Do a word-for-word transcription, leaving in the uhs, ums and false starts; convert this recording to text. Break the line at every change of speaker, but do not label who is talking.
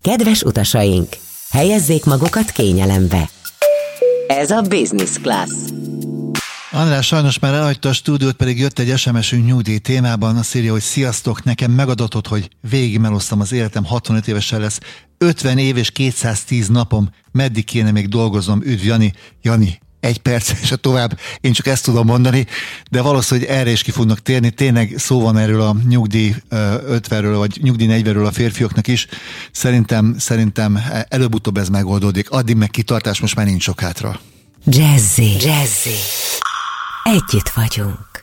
Kedves utasaink, helyezzék magukat kényelembe. Ez a Business Class.
András sajnos már elhagyta a stúdiót, pedig jött egy es em es-ünk nyugdíj témában. Azt írja, hogy sziasztok, nekem megadatott, hogy végig meloztam az életem, hatvanöt évesen lesz, ötven év és kétszáztíz napom, meddig kéne még dolgoznom, üdv Jani. Jani, egy perc, és a tovább, én csak ezt tudom mondani, de valószínűleg erre is ki fognak térni. Tényleg szó van erről a nyugdíj ötvenről, vagy nyugdíj negyvenről a férfiaknak is. Szerintem, szerintem előbb-utóbb ez megoldódik. Addig meg kitartás, most már nincs sok hátra.
Jazzy, Jazzy. Együtt vagyunk.